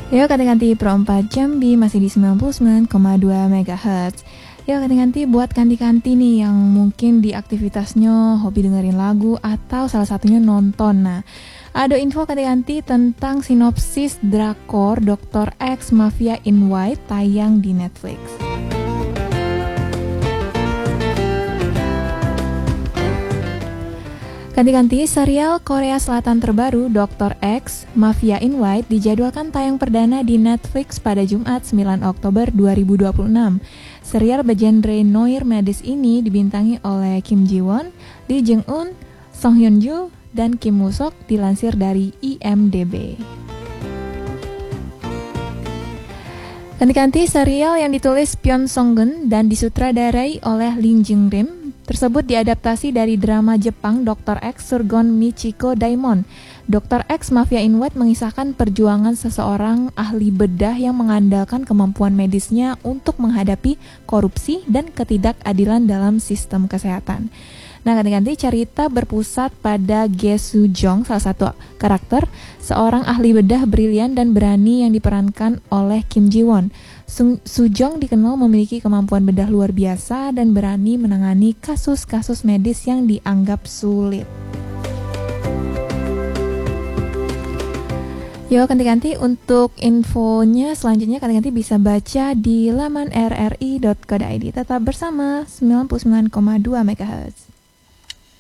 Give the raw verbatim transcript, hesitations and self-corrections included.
Yuk ganti-ganti Pro empat Jambi masih di sembilan puluh sembilan koma dua megahertz. Yuk ganti-ganti buat ganti-ganti nih yang mungkin di aktivitasnya hobi dengerin lagu atau salah satunya nonton. Nah, ada info ganti-ganti tentang sinopsis drakor doktor X Mafia in White tayang di Netflix. Ganti-ganti serial Korea Selatan terbaru doktor X Mafia in White dijadwalkan tayang perdana di Netflix pada Jumat sembilan Oktober dua ribu dua puluh enam. Serial bergenre noir medis ini dibintangi oleh Kim Ji Won, Lee Jung Eun, Song Hyun Joo, dan Kim Woo Sok dilansir dari I M D B. Ganti-ganti serial yang ditulis Pyeon Song-geun dan disutradarai oleh Lee Jung Rim tersebut diadaptasi dari drama Jepang doktor X Surgon Michiko Daimon. doktor X Mafia in White mengisahkan perjuangan seseorang ahli bedah yang mengandalkan kemampuan medisnya untuk menghadapi korupsi dan ketidakadilan dalam sistem kesehatan. Nah, ganti-ganti cerita berpusat pada Ge Soo Jong, salah satu karakter, seorang ahli bedah brilian dan berani yang diperankan oleh Kim Ji Won. Soo Jong dikenal memiliki kemampuan bedah luar biasa dan berani menangani kasus-kasus medis yang dianggap sulit. Yuk ganti-ganti untuk infonya selanjutnya ganti-ganti bisa baca di laman r r i dot co dot i d. Tetap bersama sembilan puluh sembilan koma dua megahertz.